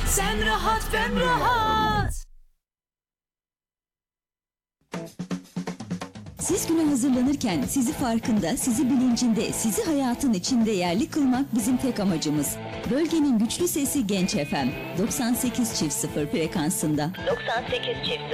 Sen rahat, ben rahat. Siz güne hazırlanırken sizi farkında, sizi bilincinde, sizi hayatın içinde yerli kılmak bizim tek amacımız. Bölgenin güçlü sesi Genç FM 98.0 frekansında. 98.0